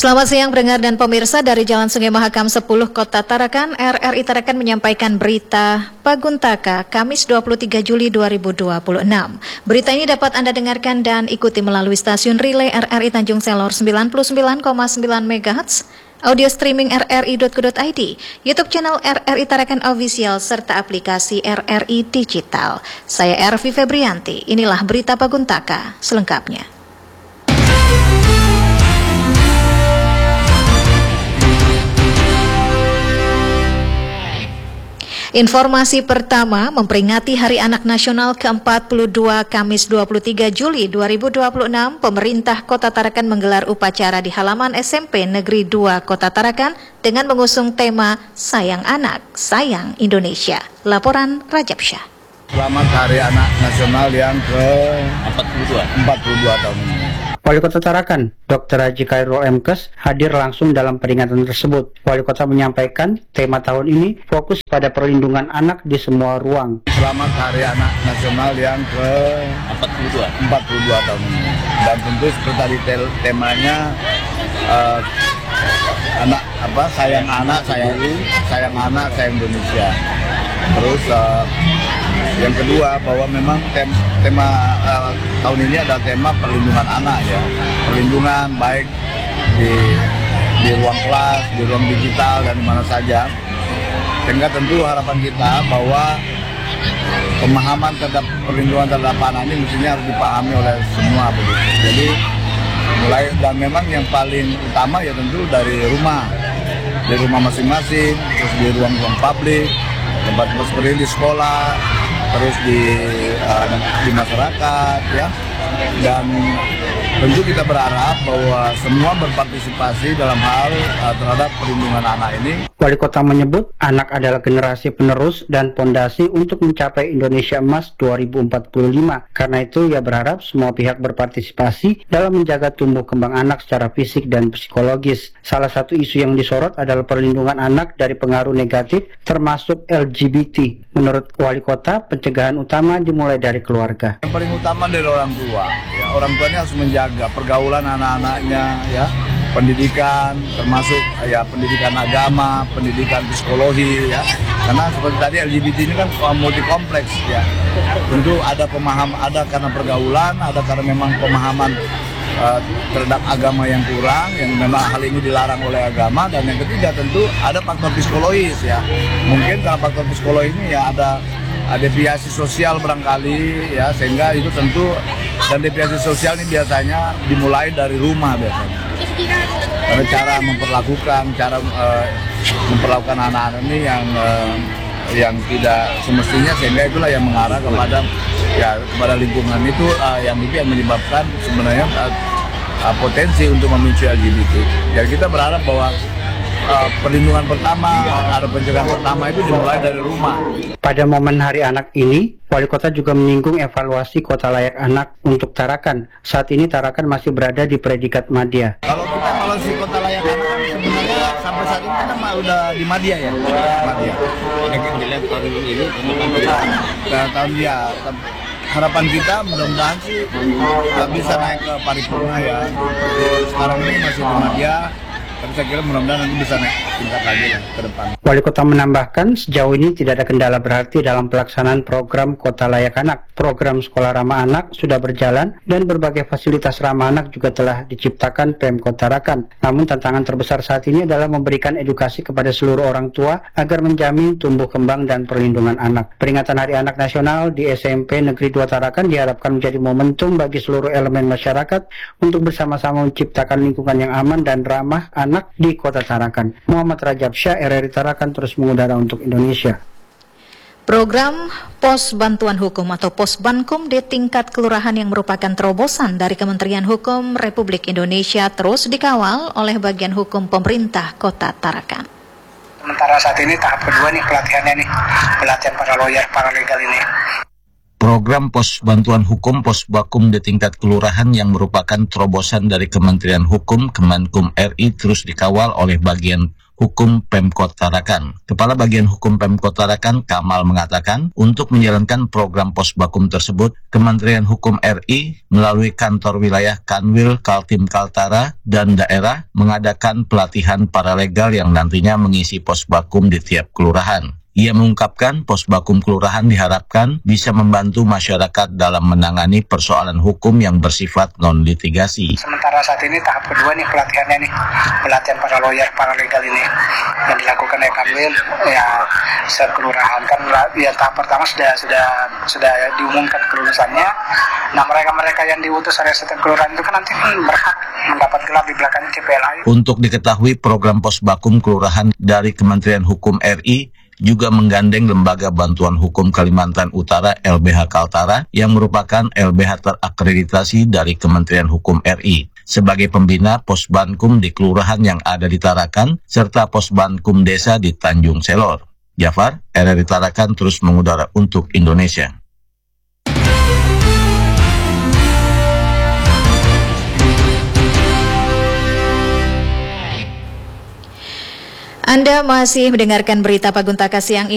Selamat siang pendengar dan pemirsa dari Jalan Sungai Mahakam 10 Kota Tarakan. RRI Tarakan menyampaikan berita Paguntaka Kamis 23 Juli 2026. Berita ini dapat Anda dengarkan dan ikuti melalui stasiun relay RRI Tanjung Selor 99,9 MHz, audio streaming rri.co.id, YouTube channel RRI Tarakan Official, serta aplikasi RRI Digital. Saya Ervi Febrianti, inilah berita Paguntaka selengkapnya. Informasi pertama, memperingati Hari Anak Nasional ke-42 Kamis 23 Juli 2026, pemerintah Kota Tarakan menggelar upacara di halaman SMP Negeri 2 Kota Tarakan dengan mengusung tema Sayang Anak, Sayang Indonesia. Laporan Rajab Syah. Selamat Hari Anak Nasional yang ke-42 tahun ini. Wali Kota Tarakan, Dr. Haji Khairul Mkes, hadir langsung dalam peringatan tersebut. Wali Kota menyampaikan tema tahun ini fokus pada perlindungan anak di semua ruang. Selamat Hari Anak Nasional yang ke-42 tahun ini. Dan tentu seperti tadi temanya sayang anak, sayang Indonesia. Terus yang kedua, bahwa memang tema tahun ini adalah tema perlindungan anak, ya, perlindungan baik di ruang kelas, di ruang digital, dan di mana saja. Sehingga tentu harapan kita bahwa pemahaman terhadap perlindungan terhadap anak ini mestinya harus dipahami oleh semua begitu. Jadi dan memang yang paling utama ya tentu dari rumah masing-masing, terus di ruang-ruang publik, tempat seperti di sekolah, terus di masyarakat, ya. Dan tentu kita berharap bahwa semua berpartisipasi dalam hal terhadap perlindungan anak ini. Wali Kota menyebut anak adalah generasi penerus dan pondasi untuk mencapai Indonesia Emas 2045. Karena itu ia berharap semua pihak berpartisipasi dalam menjaga tumbuh kembang anak secara fisik dan psikologis. Salah satu isu yang disorot adalah perlindungan anak dari pengaruh negatif termasuk LGBT. Menurut Wali Kota, pencegahan utama dimulai dari keluarga. Yang paling utama dari orang tua, ya, orang tuanya harus menjaga pergaulan anak-anaknya, ya, pendidikan, termasuk ya pendidikan agama, pendidikan psikologi, ya. Karena seperti tadi LGBT ini kan multi kompleks, ya. Tentu ada pemahaman, ada karena pergaulan, ada karena memang pemahaman terhadap agama yang kurang, yang memang hal ini dilarang oleh agama. Dan yang ketiga tentu ada faktor psikologis, ya. Mungkin kalau faktor psikologis ini ya ada deviasi sosial barangkali, ya, sehingga itu tentu, dan deviasi sosial ini biasanya dimulai dari rumah biasanya. Karena cara memperlakukan anak-anak ini yang tidak semestinya, sehingga itulah yang mengarah kepada lingkungan itu yang menyebabkan sebenarnya potensi untuk memicu LGBT. Jadi kita berharap bahwa perlindungan pertama atau pencegahan pertama itu dimulai dari rumah. Pada momen Hari Anak ini, Wali Kota juga menyinggung evaluasi Kota Layak Anak untuk Tarakan. Saat ini Tarakan masih berada di predikat Madya. Kalau kita evaluasi Kota Layak Anak sebenarnya sampai saat ini kita udah di Madya, ya. Madya. Tahun dia. Harapan kita mudah-mudahan sih bisa naik ke paripurna, ya. Sekarang ini masih di Madya. Tapi saya kira mudah-mudahan nanti bisa naik tingkat lagi ke depan. Wali Kota menambahkan sejauh ini tidak ada kendala berarti dalam pelaksanaan program Kota Layak Anak. Program Sekolah Ramah Anak sudah berjalan dan berbagai fasilitas ramah anak juga telah diciptakan Pemkot Tarakan. Namun tantangan terbesar saat ini adalah memberikan edukasi kepada seluruh orang tua agar menjamin tumbuh kembang dan perlindungan anak. Peringatan Hari Anak Nasional di SMP Negeri 2 Tarakan diharapkan menjadi momentum bagi seluruh elemen masyarakat untuk bersama-sama menciptakan lingkungan yang aman dan ramah anak di Kota Tarakan. Muhammad Rajab Syah, RRI Tarakan, terus mengudara untuk Indonesia. Program Pos Bantuan Hukum atau Posbankum di tingkat kelurahan yang merupakan terobosan dari Kementerian Hukum Republik Indonesia terus dikawal oleh bagian hukum pemerintah Kota Tarakan. Sementara saat ini tahap kedua nih pelatihannya nih, pelatihan para lawyer, para legal ini. Program Pos Bantuan Hukum Posbakum di tingkat kelurahan yang merupakan terobosan dari Kementerian Hukum Kemenkum RI terus dikawal oleh bagian Hukum Pemkot Tarakan. Kepala Bagian Hukum Pemkot Tarakan, Kamal, mengatakan untuk menjalankan program Posbakum tersebut, Kementerian Hukum RI melalui kantor wilayah Kanwil, Kaltim Kaltara, dan daerah mengadakan pelatihan paralegal yang nantinya mengisi Posbakum di tiap kelurahan. Ia mengungkapkan Posbakum kelurahan diharapkan bisa membantu masyarakat dalam menangani persoalan hukum yang bersifat non-litigasi. Sementara saat ini tahap kedua nih pelatihannya nih, pelatihan para lawyer, para legal ini yang dilakukan oleh Kanwil ya sekelurahan kan ya tahap pertama sudah diumumkan kelulusannya. Nah mereka yang diutus oleh setiap kelurahan itu kan nanti berhak mendapat gelar di belakangnya CPLI. Untuk diketahui program Posbakum kelurahan dari Kementerian Hukum RI juga menggandeng Lembaga Bantuan Hukum Kalimantan Utara LBH Kaltara yang merupakan LBH terakreditasi dari Kementerian Hukum RI sebagai pembina Posbankum di kelurahan yang ada di Tarakan serta Posbankum desa di Tanjung Selor. Jafar, RRI Tarakan terus mengudara untuk Indonesia. Anda masih mendengarkan berita Paguntaka siang ini.